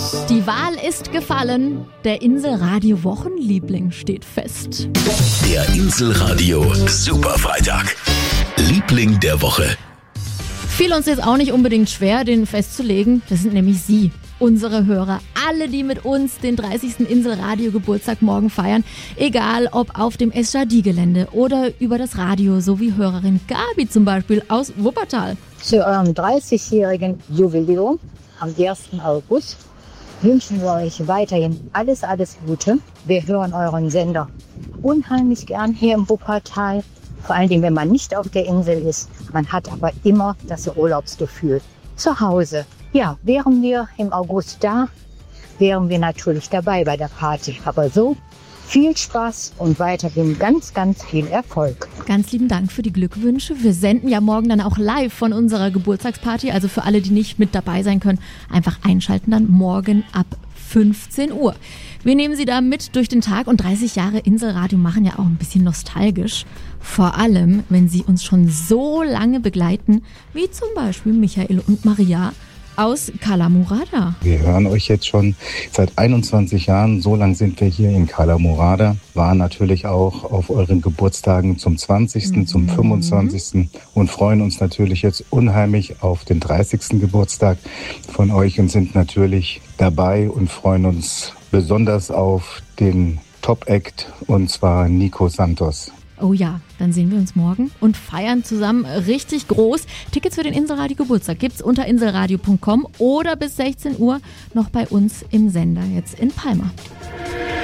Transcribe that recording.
Die Wahl ist gefallen. Der Inselradio Wochenliebling steht fest. Der Inselradio Superfreitag. Liebling der Woche. Fiel uns jetzt auch nicht unbedingt schwer, den festzulegen. Das sind nämlich Sie, unsere Hörer. Alle, die mit uns den 30. Inselradio-Geburtstag morgen feiern. Egal, ob auf dem Esjardie-Gelände oder über das Radio, so wie Hörerin Gabi zum Beispiel aus Wuppertal. Zu eurem 30-jährigen Jubiläum am 1. August wünschen wir euch weiterhin alles Gute. Wir hören euren Sender unheimlich gern hier im Wuppertal. Vor allen Dingen, wenn man nicht auf der Insel ist. Man hat aber immer das Urlaubsgefühl. Zu Hause. Ja, wären wir im August da, wären wir natürlich dabei bei der Party. Aber so viel Spaß und weiterhin ganz, ganz viel Erfolg. Ganz lieben Dank für die Glückwünsche. Wir senden ja morgen dann auch live von unserer Geburtstagsparty. Also für alle, die nicht mit dabei sein können, einfach einschalten dann morgen ab 15 Uhr. Wir nehmen Sie da mit durch den Tag und 30 Jahre Inselradio machen ja auch ein bisschen nostalgisch. Vor allem, wenn Sie uns schon so lange begleiten, wie zum Beispiel Michael und Maria aus Cala Murada. Wir hören euch jetzt schon seit 21 Jahren. So lange sind wir hier in Cala Murada. Waren natürlich auch auf euren Geburtstagen zum 20., zum 25. und freuen uns natürlich jetzt unheimlich auf den 30. Geburtstag von euch und sind natürlich dabei und freuen uns besonders auf den Top-Act, und zwar Nico Santos. Oh ja, dann sehen wir uns morgen und feiern zusammen richtig groß. Tickets für den Inselradio Geburtstag gibt's unter inselradio.com oder bis 16 Uhr noch bei uns im Sender jetzt in Palma.